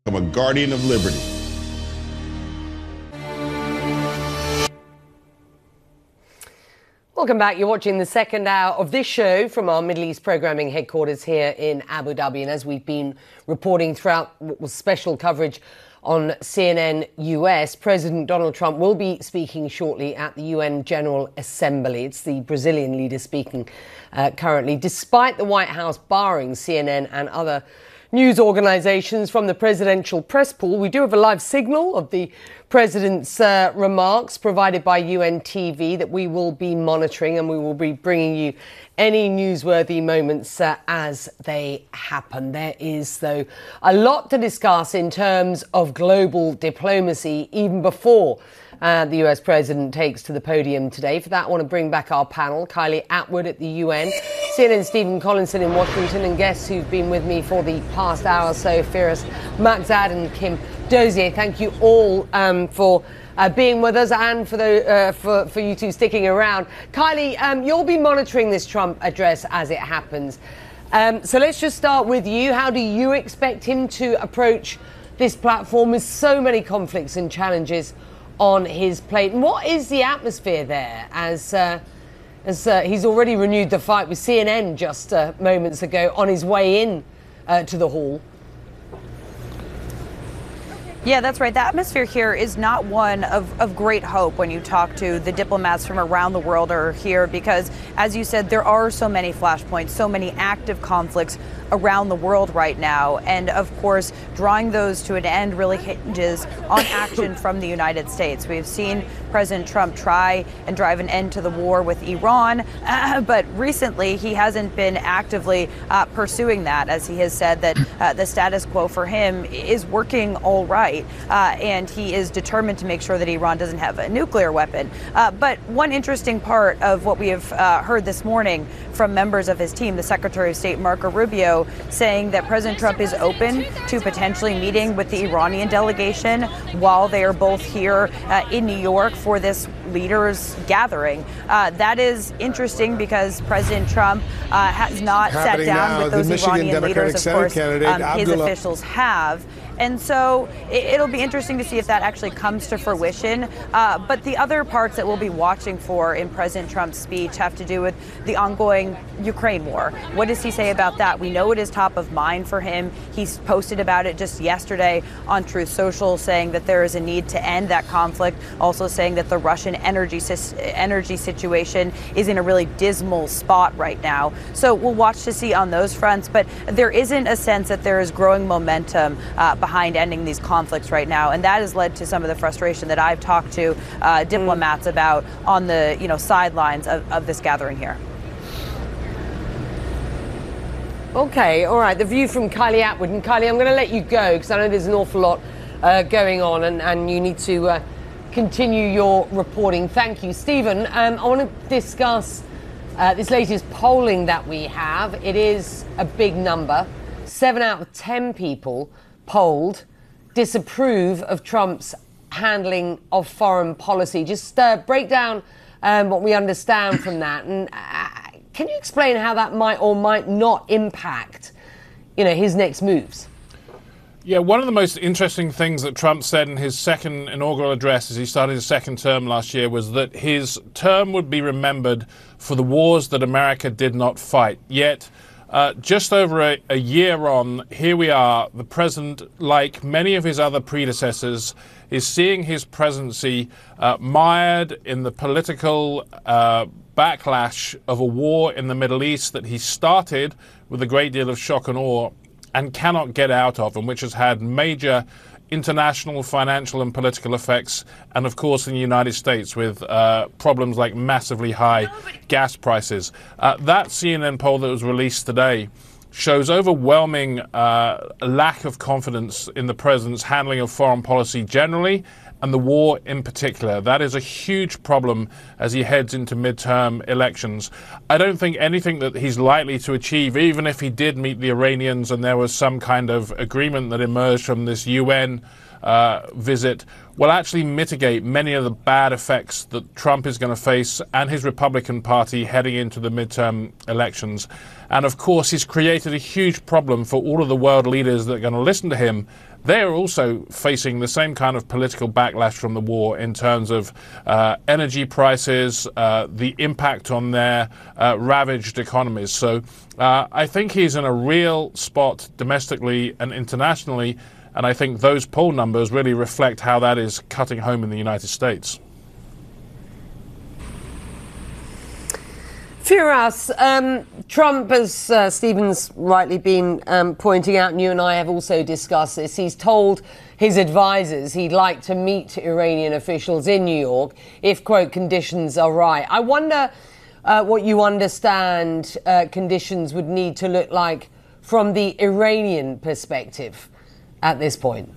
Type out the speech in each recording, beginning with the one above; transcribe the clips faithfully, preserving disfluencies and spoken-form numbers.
I'm a guardian of liberty. Welcome back. You're watching the second hour of this show from our Middle East programming headquarters here in Abu Dhabi. And as we've been reporting throughout what was special coverage on C N N U S, President Donald Trump will be speaking shortly at the U N General Assembly. It's the Brazilian leader speaking uh, currently, despite the White House barring C N N and other news organizations from the presidential press pool. We do have a live signal of the president's uh, remarks provided by U N T V that we will be monitoring, and we will be bringing you any newsworthy moments uh, as they happen. There is, though, a lot to discuss in terms of global diplomacy even before Uh, the U S president takes to the podium today. For that, I want to bring back our panel. Kylie Atwood at the U N, C N N's Stephen Collinson in Washington, and guests who've been with me for the past hour or so, Firas Makhzad and Kim Dozier. Thank you all um, for uh, being with us, and for, the, uh, for, for you two sticking around. Kylie, um, you'll be monitoring this Trump address as it happens. Um, so let's just start with you. How do you expect him to approach this platform with so many conflicts and challenges on his plate? And what is the atmosphere there as uh, as uh, he's already renewed the fight with C N N just uh, moments ago on his way in uh, to the hall? Yeah, that's right. The atmosphere here is not one of, of great hope when you talk to the diplomats from around the world are here, because, as you said, there are so many flashpoints, so many active conflicts around the world right now. And of course, drawing those to an end really hinges on action from the United States. We've seen President Trump try and drive an end to the war with Iran, uh, but recently he hasn't been actively uh, pursuing that, as he has said that uh, the status quo for him is working all right. Uh, and he is determined to make sure that Iran doesn't have a nuclear weapon. Uh, but one interesting part of what we have uh, heard this morning from members of his team, the Secretary of State Marco Rubio, saying that President Trump is open to potentially meeting with the Iranian delegation while they are both here uh, in New York for this leaders gathering. Uh, that is interesting because President Trump uh, has not Happening sat down now, with those the Michigan Iranian Democratic leaders. Of Senate course, candidate, um, his Abdullah- officials have. And so it, it'll be interesting to see if that actually comes to fruition. Uh, but the other parts that we'll be watching for in President Trump's speech have to do with the ongoing Ukraine war. What does he say about that? We know it is top of mind for him. He's posted about it just yesterday on Truth Social, saying that there is a need to end that conflict, also saying that the Russian energy energy situation is in a really dismal spot right now. So we'll watch to see on those fronts, but there isn't a sense that there is growing momentum uh, behind ending these conflicts right now, and that has led to some of the frustration that I've talked to uh, diplomats mm. about on the you know sidelines of, of this gathering here. Okay, all right, the view from Kylie Atwood. And Kylie, I'm going to let you go because I know there's an awful lot uh, going on, and, and you need to uh, continue your reporting. Thank you. Stephen, um, I want to discuss uh, this latest polling that we have. It is a big number. Seven out of ten people polled disapprove of Trump's handling of foreign policy. Just uh, break down um, what we understand from that, and uh, can you explain how that might or might not impact, you know, his next moves? Yeah, one of the most interesting things that Trump said in his second inaugural address as he started his second term last year was that his term would be remembered for the wars that America did not fight. Yet, uh, just over a, a year on, here we are, the president, like many of his other predecessors, is seeing his presidency uh, mired in the political uh, backlash of a war in the Middle East that he started with a great deal of shock and awe and cannot get out of, and which has had major international, financial and political effects, and of course in the United States with uh, problems like massively high gas prices. Uh, that C N N poll that was released today shows overwhelming uh, lack of confidence in the president's handling of foreign policy generally and the war in particular. That is a huge problem as he heads into midterm elections. I don't think anything that he's likely to achieve, even if he did meet the Iranians and there was some kind of agreement that emerged from this U N uh, visit will actually mitigate many of the bad effects that Trump is going to face and his Republican Party heading into the midterm elections. And of course, he's created a huge problem for all of the world leaders that are going to listen to him. They are also facing the same kind of political backlash from the war in terms of uh, energy prices, uh, the impact on their uh, ravaged economies. So uh, I think he's in a real spot domestically and internationally. And I think those poll numbers really reflect how that is cutting home in the United States. Firas, um, Trump, as uh, Stephen's rightly been um, pointing out, and you and I have also discussed this, he's told his advisors he'd like to meet Iranian officials in New York if, quote, conditions are right. I wonder uh, what you understand uh, conditions would need to look like from the Iranian perspective at this point.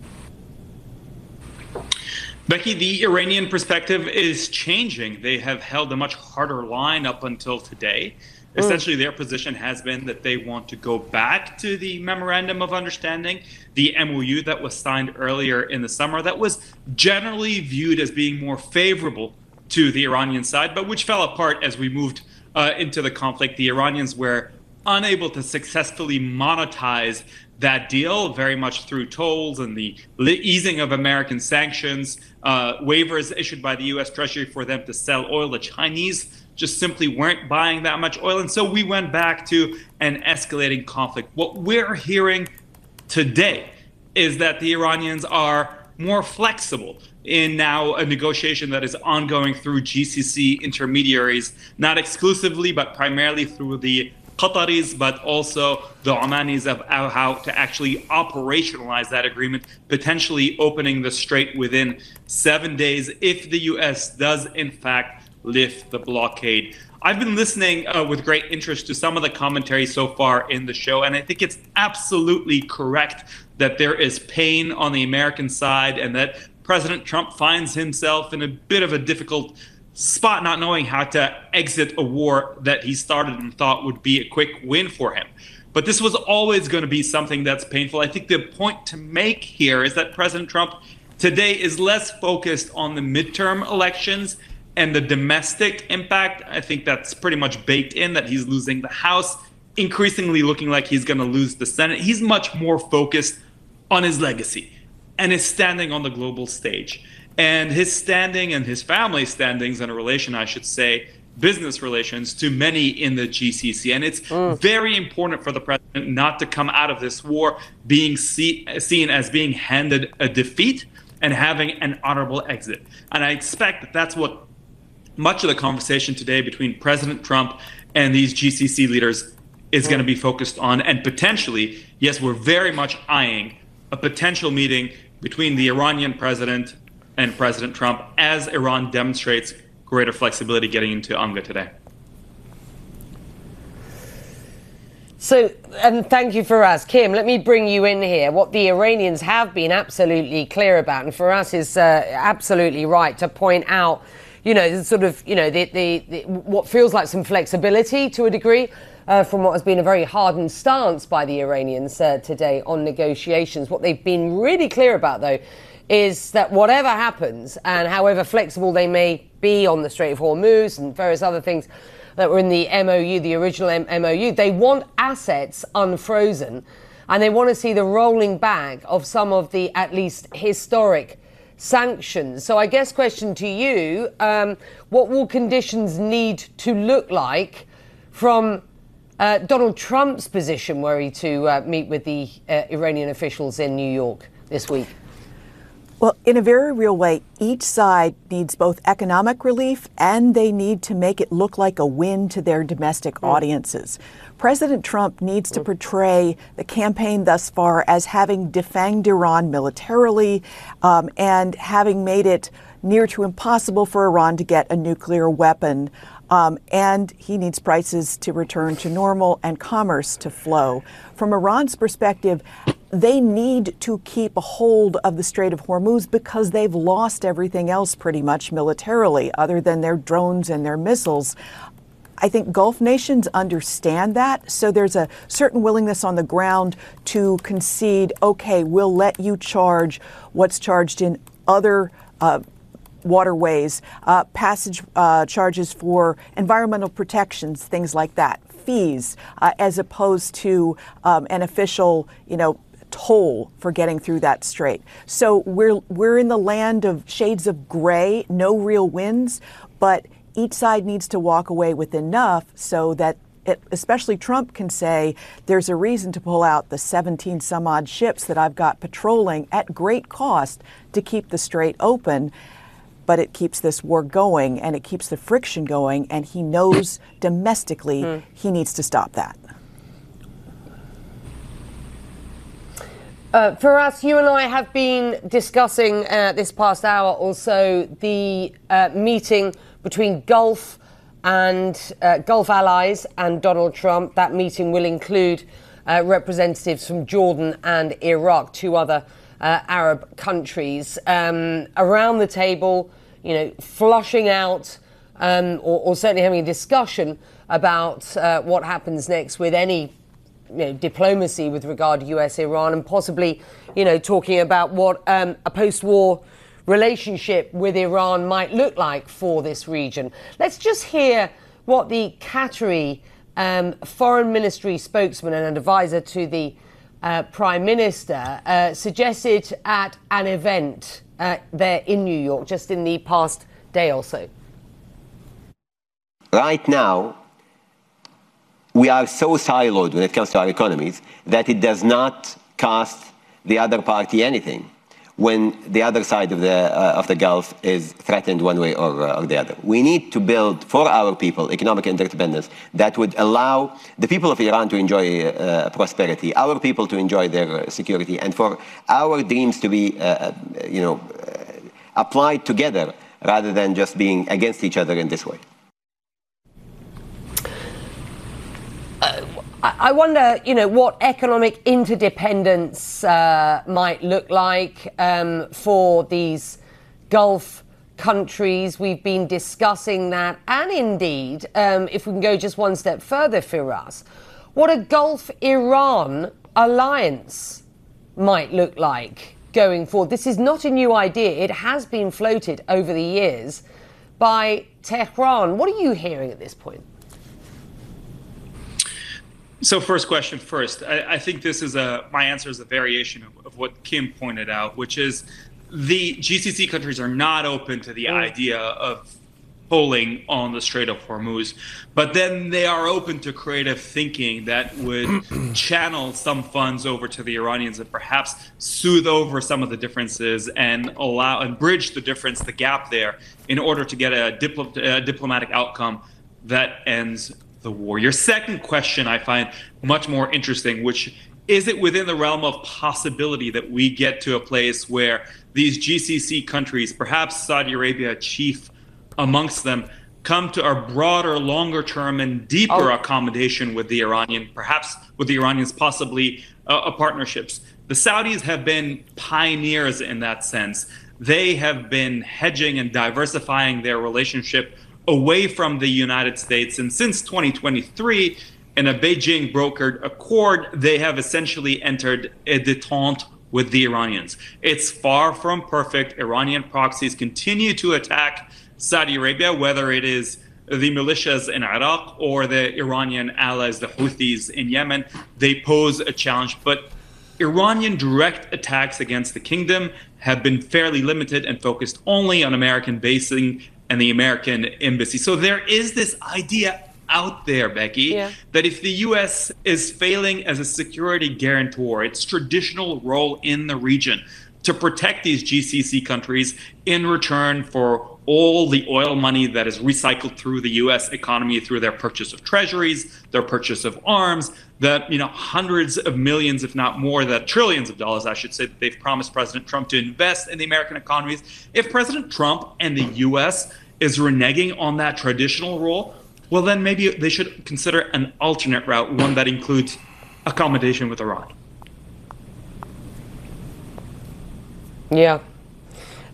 Becky, the Iranian perspective is changing. They have held a much harder line up until today. Mm. Essentially, their position has been that they want to go back to the Memorandum of Understanding, the M O U that was signed earlier in the summer, that was generally viewed as being more favorable to the Iranian side, but which fell apart as we moved uh, into the conflict. The Iranians were unable to successfully monetize that deal, very much through tolls and the easing of American sanctions, uh, waivers issued by the U S Treasury for them to sell oil. The Chinese just simply weren't buying that much oil. And so we went back to an escalating conflict. What we're hearing today is that the Iranians are more flexible in now a negotiation that is ongoing through G C C intermediaries, not exclusively, but primarily through the Qataris, but also the Omanis, of how to actually operationalize that agreement, potentially opening the strait within seven days if the U S does, in fact, lift the blockade. I've been listening uh, with great interest to some of the commentary so far in the show, and I think it's absolutely correct that there is pain on the American side and that President Trump finds himself in a bit of a difficult spot, not knowing how to exit a war that he started and thought would be a quick win for him. But this was always going to be something that's painful. I think the point to make here is that President Trump today is less focused on the midterm elections and the domestic impact. I think that's pretty much baked in, that he's losing the House, increasingly looking like he's going to lose the Senate. He's much more focused on his legacy and his standing on the global stage. And his standing and his family's standings in a relation, I should say, business relations to many in the G C C. And it's mm. very important for the president not to come out of this war being see, seen as being handed a defeat and having an honorable exit. And I expect that that's what much of the conversation today between President Trump and these G C C leaders is mm. going to be focused on. And potentially, yes, we're very much eyeing a potential meeting between the Iranian president and President Trump as Iran demonstrates greater flexibility getting into UNGA today. So, and thank you, Firas. Kim, let me bring you in here. What the Iranians have been absolutely clear about, and Firas is uh, absolutely right to point out, you know, sort of, you know, the, the, the what feels like some flexibility to a degree uh, from what has been a very hardened stance by the Iranians uh, today on negotiations. What they've been really clear about, though, is that whatever happens, and however flexible they may be on the Strait of Hormuz and various other things that were in the M O U, the original M- MOU, they want assets unfrozen, and they want to see the rolling back of some of the at least historic sanctions. So I guess question to you, um, what will conditions need to look like from uh, Donald Trump's position were he to uh, meet with the uh, Iranian officials in New York this week? Well, in a very real way, each side needs both economic relief and they need to make it look like a win to their domestic mm. audiences. President Trump needs to portray the campaign thus far as having defanged Iran militarily um, and having made it near to impossible for Iran to get a nuclear weapon. Um, and he needs prices to return to normal and commerce to flow. From Iran's perspective, they need to keep a hold of the Strait of Hormuz because they've lost everything else pretty much militarily, other than their drones and their missiles. I think Gulf nations understand that, so there's a certain willingness on the ground to concede, okay, we'll let you charge what's charged in other uh, waterways, uh, passage uh, charges for environmental protections, things like that, fees, uh, as opposed to um, an official, you know, toll for getting through that strait. So we're we're in the land of shades of gray, no real wins, but each side needs to walk away with enough so that it, especially Trump can say, there's a reason to pull out the seventeen some odd ships that I've got patrolling at great cost to keep the strait open. But it keeps this war going and it keeps the friction going, and he knows domestically mm. he needs to stop that. Uh, for us, you and I have been discussing uh, this past hour or so the uh, meeting between Gulf and uh, Gulf allies and Donald Trump. That meeting will include uh, representatives from Jordan and Iraq, two other uh, Arab countries, um, around the table, you know, flushing out um, or, or certainly having a discussion about uh, what happens next with any you know, diplomacy with regard to U S Iran, and possibly, you know, talking about what um, a post-war relationship with Iran might look like for this region. Let's just hear what the Qatari um, foreign ministry spokesman and advisor to the uh, Prime Minister uh, suggested at an event uh, there in New York just in the past day or so. Right now, we are so siloed when it comes to our economies that it does not cost the other party anything when the other side of the, uh, of the Gulf is threatened one way or, uh, or the other. We need to build for our people economic interdependence that would allow the people of Iran to enjoy uh, prosperity, our people to enjoy their security, and for our dreams to be uh, you know, uh, applied together rather than just being against each other in this way. I wonder, you know, what economic interdependence uh, might look like um, for these Gulf countries. We've been discussing that. And indeed, um, if we can go just one step further, Firas, what a Gulf-Iran alliance might look like going forward. This is not a new idea. It has been floated over the years by Tehran. What are you hearing at this point? So first question first, I, I think this is a, my answer is a variation of, of what Kim pointed out, which is the G C C countries are not open to the idea of pulling on the Strait of Hormuz, but then they are open to creative thinking that would channel some funds over to the Iranians and perhaps soothe over some of the differences and allow and bridge the difference, the gap there, in order to get a, diplo, a diplomatic outcome that ends the war. Your second question I find much more interesting, which is it within the realm of possibility that we get to a place where these G C C countries, perhaps Saudi Arabia chief amongst them, come to a broader, longer term and deeper oh. accommodation with the Iranian, perhaps with the Iranians, possibly uh, a partnerships. The Saudis have been pioneers in that sense. They have been hedging and diversifying their relationship away from the United States. And since twenty twenty-three, in a Beijing brokered accord, they have essentially entered a detente with the Iranians. It's far from perfect. Iranian proxies continue to attack Saudi Arabia, whether it is the militias in Iraq or the Iranian allies, the Houthis in Yemen. They pose a challenge. But Iranian direct attacks against the kingdom have been fairly limited and focused only on American basing and the American embassy. So there is this idea out there, Becky, yeah. that if the U S is failing as a security guarantor, its traditional role in the region to protect these G C C countries in return for all the oil money that is recycled through the U S economy through their purchase of treasuries, their purchase of arms, that, you know, hundreds of millions, if not more, that trillions of dollars, I should say, that they've promised President Trump to invest in the American economies. If President Trump and the U S is reneging on that traditional role, well, then maybe they should consider an alternate route, one that includes accommodation with Iran. Yeah.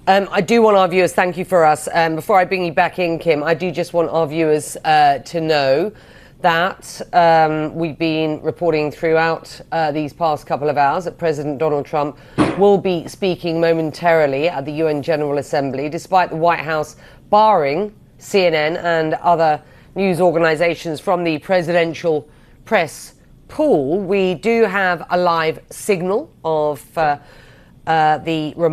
Um, I do want our viewers, thank you for us. Um, before I bring you back in, Kim, I do just want our viewers uh, to know that um, we've been reporting throughout uh, these past couple of hours that President Donald Trump will be speaking momentarily at the U N General Assembly, despite the White House barring C N N and other news organizations from the presidential press pool. We do have a live signal of uh, uh, the